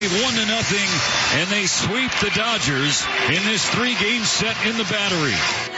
1-0, and they sweep the Dodgers in this 3-game set in the Battery.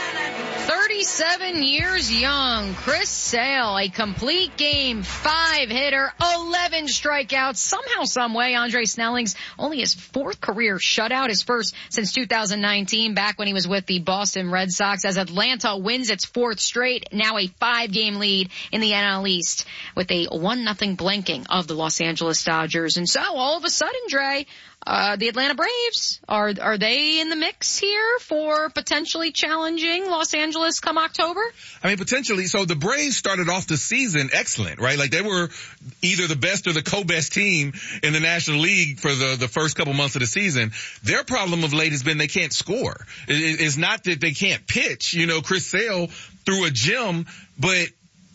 37 years young, Chris Sale, a complete game, 5-hitter, 11 strikeouts. Somehow, someway, Andre Snelling's only his 4th career shutout, his first since 2019, back when he was with the Boston Red Sox, as Atlanta wins its 4th straight, now a 5-game lead in the NL East with a 1-0 blanking of the Los Angeles Dodgers. And so, all of a sudden, Dre, the Atlanta Braves, are they in the mix here for potentially challenging Los Angeles come October? I mean, potentially. So the Braves started off the season excellent, right? Like they were either the best or the co-best team in the National League for the first couple months of the season. Their problem of late has been they can't score. It's not that they can't pitch. You know, Chris Sale threw a gem, but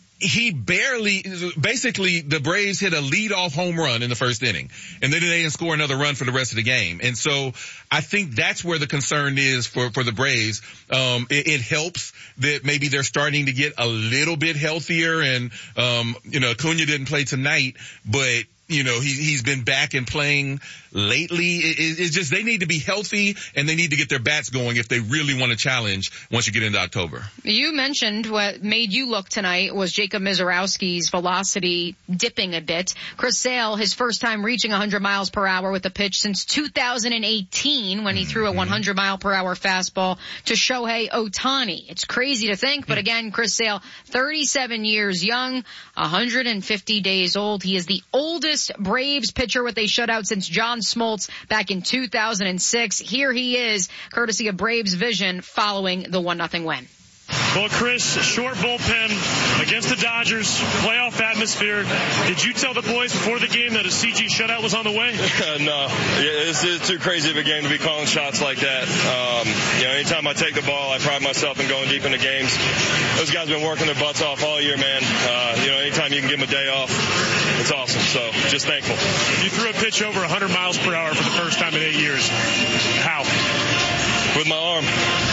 basically the Braves hit a leadoff home run in the first inning, and then they didn't score another run for the rest of the game. And so I think that's where the concern is for the Braves. It helps that maybe they're starting to get a little bit healthier, and Acuna didn't play tonight, but he's been back and playing lately. It's just they need to be healthy, and they need to get their bats going if they really want to challenge once you get into October. You mentioned what made you look tonight was Jacob Misiorowski's velocity dipping a bit. Chris Sale, his first time reaching 100 miles per hour with a pitch since 2018 when he threw a 100-mile-per-hour fastball to Shohei Ohtani. It's crazy to think, but again, Chris Sale, 37 years young, 150 days old. He is the oldest Braves pitcher with a shutout since John Smoltz back in 2006. Here he is, courtesy of Braves Vision, following the 1-0 win. Well, Chris, short bullpen against the Dodgers, playoff atmosphere. Did you tell the boys before the game that a CG shutout was on the way? No. It's too crazy of a game to be calling shots like that. Anytime I take the ball, I pride myself in going deep into games. Those guys have been working their butts off all year, man. Anytime you can give them a day off, it's awesome. So just thankful. You threw a pitch over 100 miles per hour for the first time in 8 years. How? With my arm.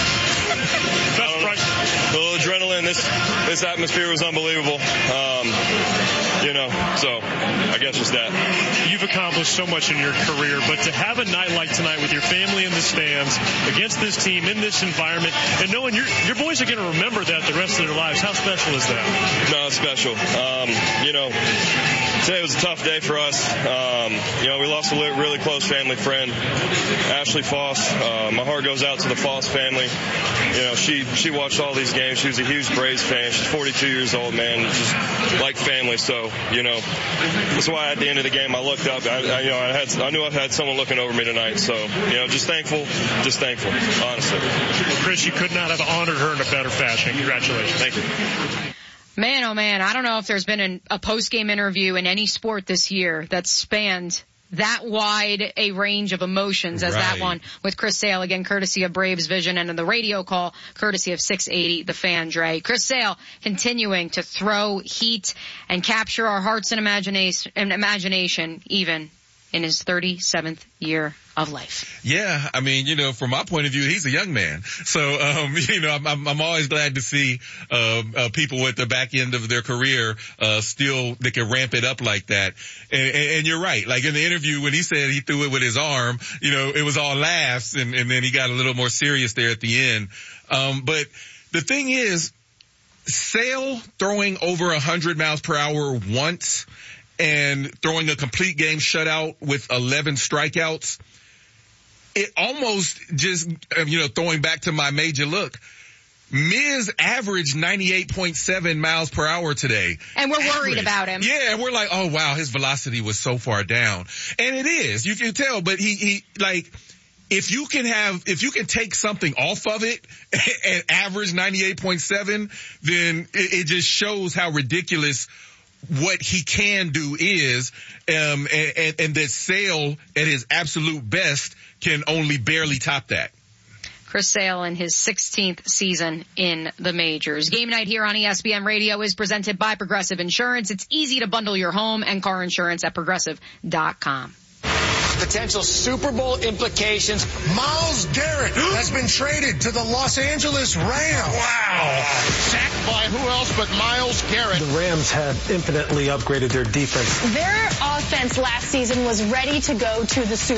A little adrenaline. This atmosphere was unbelievable. So I guess just that. You've accomplished so much in your career, but to have a night like tonight with your family in the stands, against this team, in this environment, and knowing your boys are going to remember that the rest of their lives, how special is that? No, it's special. Today was a tough day for us. We lost a really close family friend, Ashley Foss. My heart goes out to the Foss family. She watched all these games. She was a huge Braves fan. She's 42 years old, man. Just like family. So, that's why at the end of the game I looked up. I knew I had someone looking over me tonight. So, just thankful, honestly. Chris, you could not have honored her in a better fashion. Congratulations. Thank you. Man, oh man, I don't know if there's been a post-game interview in any sport this year that spanned that wide a range of emotions as that one with Chris Sale, again, courtesy of Braves Vision, and in the radio call, courtesy of 680 The Fan, Dre. Chris Sale continuing to throw heat and capture our hearts and imagination, even in his 37th year of life. Yeah, I mean, from my point of view, he's a young man. So, I'm always glad to see people at the back end of their career they can ramp it up like that. And you're right. Like in the interview when he said he threw it with his arm, it was all laughs, and then he got a little more serious there at the end. But the thing is, Sale throwing over 100 miles per hour once and throwing a complete game shutout with 11 strikeouts, it almost just, throwing back to my major look, Miz averaged 98.7 miles per hour today. And we're worried about him. Yeah, and we're like, oh wow, his velocity was so far down. And it is, you can tell, but he if you can take something off of it and average 98.7, then it just shows how ridiculous what he can do is, and that Sale at his absolute best can only barely top that. Chris Sale in his 16th season in the majors. Game night here on ESPN Radio is presented by Progressive Insurance. It's easy to bundle your home and car insurance at Progressive.com. potential Super Bowl implications. Myles Garrett has been traded to the Los Angeles Rams. Wow. Sacked by who else but Myles Garrett. The Rams have infinitely upgraded their defense. Their offense last season was ready to go to the Super Bowl.